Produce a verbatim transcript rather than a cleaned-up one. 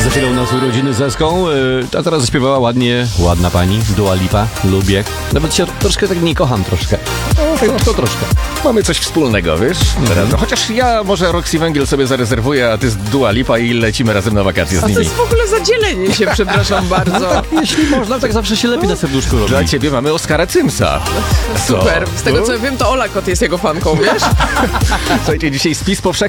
Za chwilę u nas urodziny z Eską, yy, a teraz zaśpiewała ładnie, ładna pani, Dua Lipa, lubię. Nawet się troszkę tak nie kocham troszkę. No, to troszkę. Mamy coś wspólnego, wiesz? Mhm. No, chociaż ja może Roxy Węgiel sobie zarezerwuję, a ty z Dua Lipa i lecimy razem na wakacje z A to nimi. jest w ogóle zadzielenie się, przepraszam bardzo. Jeśli można, tak zawsze się lepiej na serduszku robi. Dla ciebie mamy Oskara Cymsa. Co? Super. Z tego No? co wiem, to Ola Kot jest jego fanką, wiesz? Słuchajcie, dzisiaj spis powszechny.